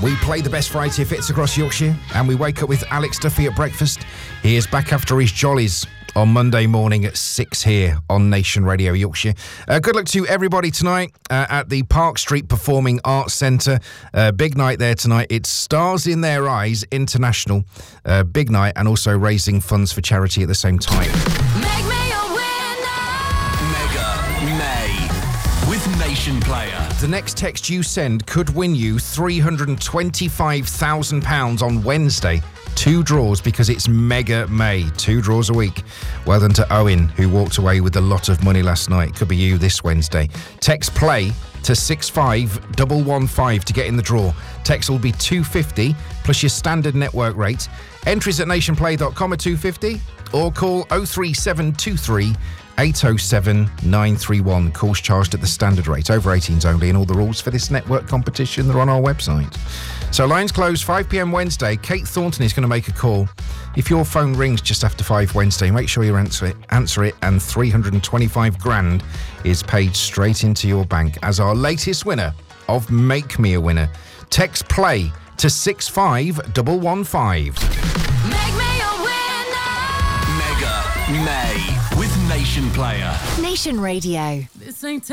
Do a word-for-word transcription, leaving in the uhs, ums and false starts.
We play the best variety of hits across Yorkshire, and we wake up with Alex Duffy at breakfast. He is back after his jollies on Monday morning at six here on Nation Radio Yorkshire. Uh, good luck to everybody tonight uh, at the Park Street Performing Arts Centre. Uh, big night there tonight. It's Stars in Their Eyes International. Uh, big night, and also raising funds for charity at the same time. Make me a winner. Mega May with Nation Player. The next text you send could win you three hundred twenty-five thousand pounds on Wednesday. Two draws because it's Mega May. Two draws a week. Well done to Owen, who walked away with a lot of money last night. Could be you this Wednesday. Text play to six five one one five to get in the draw. Text will be two hundred fifty plus your standard network rate. Entries at nationplay dot com are two hundred fifty or call oh three seven two three eight oh seven nine three one. Calls charged at the standard rate. Over eighteens only, and all the rules for this network competition are on our website. So lines closed five p.m. Wednesday. Kate Thornton is going to make a call. If your phone rings just after five Wednesday, make sure you answer it, answer it and three hundred twenty-five grand is paid straight into your bank as our latest winner of Make Me a Winner. Text play to six five one one five. Make me a winner. Mega May with Nation Player. Nation Radio. This ain't